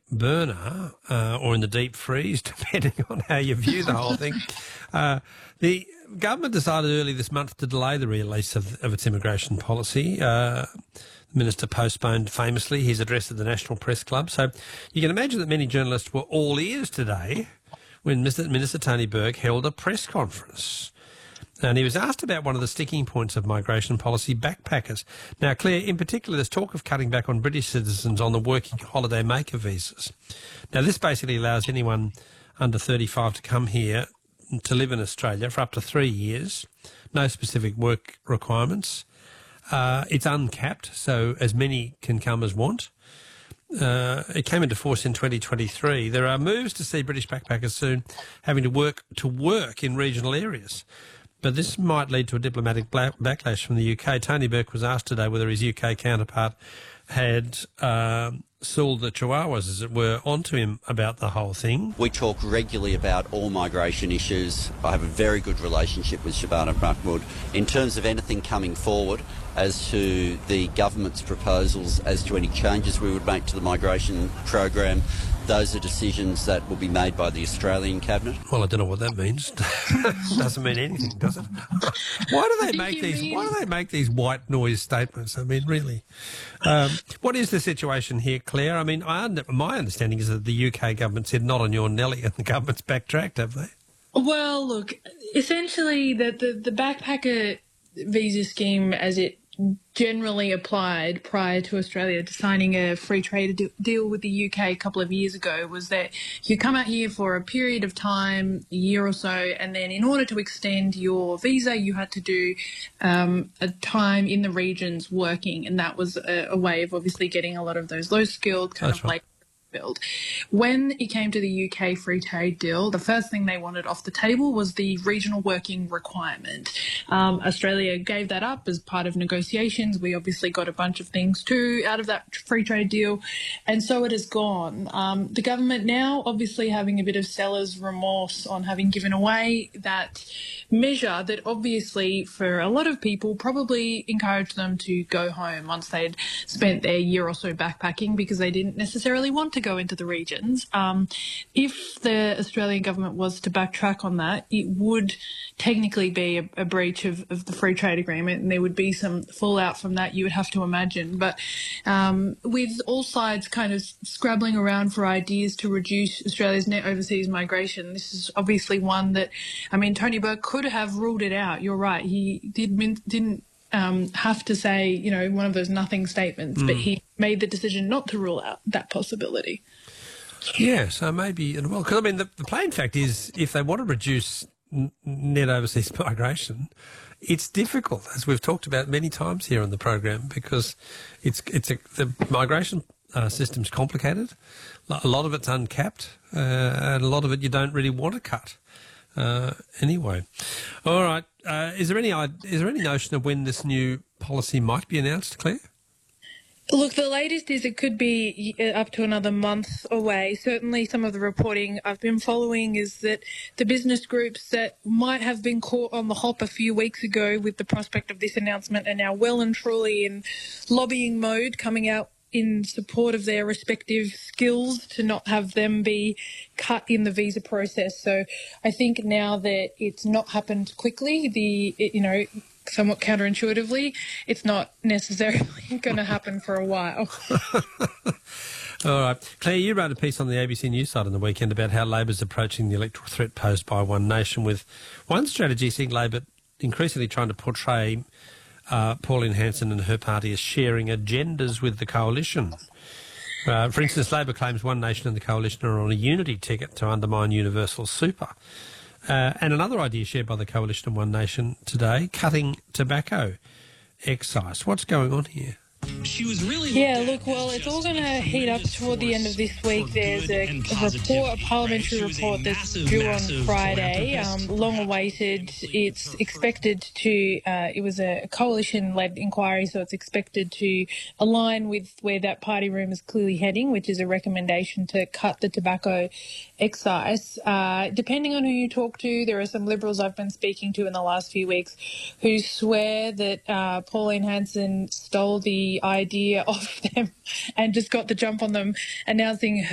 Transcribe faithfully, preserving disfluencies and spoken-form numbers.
burner uh, or in the deep freeze, depending on how you view the whole thing. Uh, the government decided early this month to delay the release of, of its immigration policy. Uh, the minister postponed famously his address at the National Press Club. So you can imagine that many journalists were all ears today when Mister Minister Tony Burke held a press conference. And he was asked about one of the sticking points of migration policy, backpackers. Now, Claire, in particular, there's talk of cutting back on British citizens on the working holiday maker visas. Now, this basically allows anyone under thirty-five to come here to live in Australia for up to three years, no specific work requirements. Uh, it's uncapped, so as many can come as want. Uh, it came into force in twenty twenty-three. There are moves to see British backpackers soon having to work to work in regional areas. But this might lead to a diplomatic backlash from the U K. Tony Burke was asked today whether his U K counterpart had um, sold the chihuahuas, as it were, onto him about the whole thing. We talk regularly about all migration issues. I have a very good relationship with Shabana Mahmood. In terms of anything coming forward as to the government's proposals as to any changes we would make to the migration program, those are decisions that will be made by the Australian Cabinet. Well, I don't know what that means. Doesn't mean anything, does it? Why do they make these? Mean? Why do they make these white noise statements? I mean, really, um, what is the situation here, Claire? I mean, I under, my understanding is that the U K government said not on your Nelly, and the government's backtracked, have they? Well, look, essentially, the the, the backpacker visa scheme, as it generally applied prior to Australia to signing a free trade deal with the U K a couple of years ago, was that you come out here for a period of time, a year or so, and then in order to extend your visa, you had to do um, a time in the regions working, and that was a, a way of obviously getting a lot of those low-skilled kind That's of right. like build. When it came to the U K free trade deal, the first thing they wanted off the table was the regional working requirement. Um, Australia gave that up as part of negotiations. We obviously got a bunch of things too out of that free trade deal, and so it has gone. Um, the government now obviously having a bit of seller's remorse on having given away that measure that obviously for a lot of people probably encouraged them to go home once they'd spent their year or so backpacking because they didn't necessarily want to go into the regions. Um, if the Australian government was to backtrack on that, it would technically be a, a breach of, of the free trade agreement, and there would be some fallout from that, you would have to imagine. But um, with all sides kind of scrabbling around for ideas to reduce Australia's net overseas migration, this is obviously one that, I mean, Tony Burke could have ruled it out. You're right. He did, didn't Um, have to say, you know, one of those nothing statements, mm. but he made the decision not to rule out that possibility. Yeah, so maybe, and well, because I mean, the, the plain fact is, if they want to reduce n- net overseas migration, it's difficult, as we've talked about many times here on the program, because it's it's a, the migration uh, system's complicated. A lot of it's uncapped, uh, and a lot of it you don't really want to cut. Uh, anyway, all right. Uh, is there any is there any notion of when this new policy might be announced, Claire? Look, the latest is it could be up to another month away. Certainly some of the reporting I've been following is that the business groups that might have been caught on the hop a few weeks ago with the prospect of this announcement are now well and truly in lobbying mode, coming out in support of their respective skills to not have them be cut in the visa process. So I think now that it's not happened quickly, the it, you know, somewhat counterintuitively, it's not necessarily going to happen for a while. All right. Claire, you wrote a piece on the A B C News site on the weekend about how Labor's approaching the electoral threat posed by One Nation, with one strategy seeing Labor increasingly trying to portray Uh, Pauline Hanson and her party as sharing agendas with the coalition. Uh, for instance, Labor claims One Nation and the coalition are on a unity ticket to undermine universal super. Uh, and another idea shared by the coalition and One Nation today, cutting tobacco excise. What's going on here? She was really yeah, look, well, it's all going to heat up toward the end of this week. There's a, a report, a parliamentary report that's due on Friday, um, long awaited. It's expected to, uh, it was a coalition-led inquiry, so it's expected to align with where that party room is clearly heading, which is a recommendation to cut the tobacco excise. Uh, depending on who you talk to, there are some Liberals I've been speaking to in the last few weeks who swear that uh, Pauline Hanson stole the idea off them and just got the jump on them, announcing her